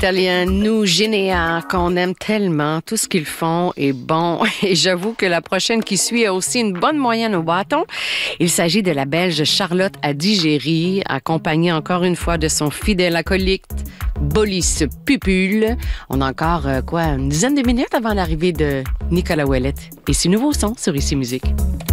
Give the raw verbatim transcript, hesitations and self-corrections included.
Italien Nous Genea, qu'on aime tellement. Tout ce qu'ils font est bon. Et j'avoue que la prochaine qui suit a aussi une bonne moyenne au bâton. Il s'agit de la Belge Charlotte Adigéry, accompagnée encore une fois de son fidèle acolyte Bolis Pupul. On a encore, euh, quoi, une dizaine de minutes avant l'arrivée de Nicolas Ouellette et ses nouveaux sons sur Ici Musique.